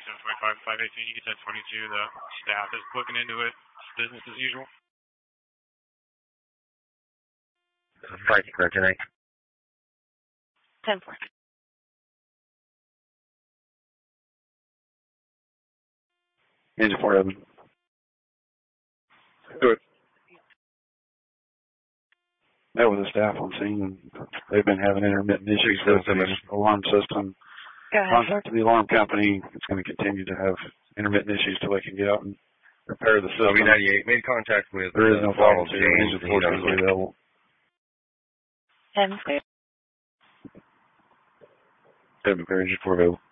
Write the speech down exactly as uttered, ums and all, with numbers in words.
ten twenty-five, five eighteen, you get ten twenty-two. The staff is looking into it. It's business as usual. five six tonight. ten four. Engine four open. Good. That was the staff on scene. They've been having intermittent issues with the alarm system. Contacted the alarm company. It's going to continue to have intermittent issues till they can get out and repair the system. W ninety-eight made contact with. There is no problem. James. Engine four is available. ten clear. Engine four available.